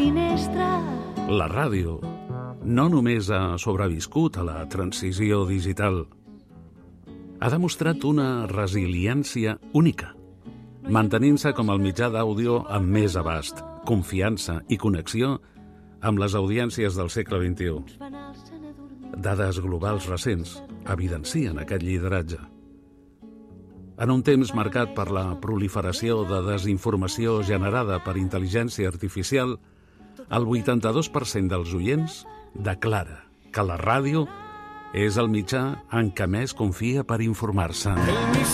finestra. La ràdio no només ha sobreviscut a la transició digital, ha demostrat una resiliència única, mantenint-se com el mitjà d'àudio amb més abast, confiança i connexió amb les audiències del segle XXI. Dades globals recents evidencien aquest lideratge. En un temps marcat per la proliferació de desinformació generada per intel·ligència artificial, el 82% dels oients declara que la ràdio és el mitjà en què més confia per informar-se.